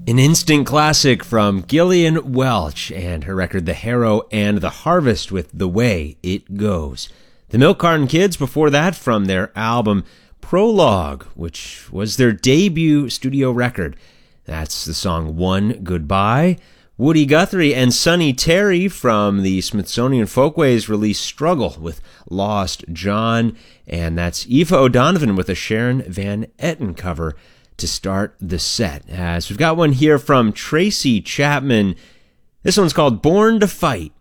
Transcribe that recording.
An instant classic from Gillian Welch and her record The Harrow and the Harvest with The Way It Goes. The Milk Carton Kids before that from their album Prologue, which was their debut studio record. That's the song One Goodbye. Woody Guthrie and Sonny Terry from the Smithsonian Folkways released Struggle with Lost John, and that's Aoife O'Donovan with a Sharon Van Etten cover to start the set. As we've got one here from Tracy Chapman. This one's called Born to Fight.